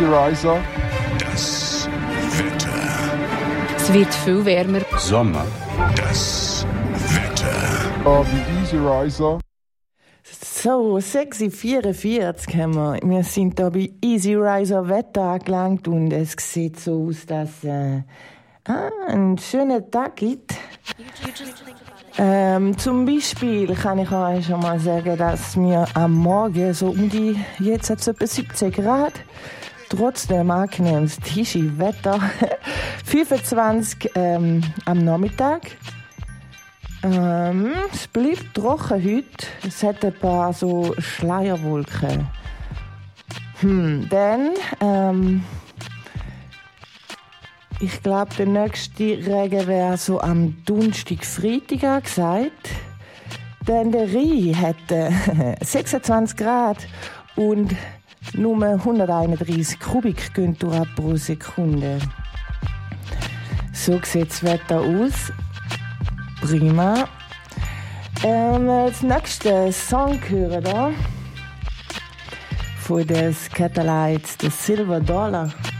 Easy Riser. Das Wetter. Es wird viel wärmer. Sommer. Das Wetter. Bei Easy Riser. So, 6:44 haben wir. Wir sind hier bei Easy Riser Wetter angelangt und es sieht so aus, dass einen schönen Tag gibt. Zum Beispiel kann ich euch schon mal sagen, dass wir am Morgen so jetzt hat es etwa 17 Grad, trotzdem angenehmes Tischi-Wetter, 25 am Nachmittag. Es bleibt trocken heute, es hat ein paar so Schleierwolken. Dann, ich glaube, der nächste Regen wäre so am Donnerstag, Freitag angesagt. Denn der Rhein hat 26 Grad und nur 131 Kubikmeter pro Sekunde. So sieht das Wetter aus. Prima. Als nächstes Song hören da von den Scatterlights, The Silver Dollar.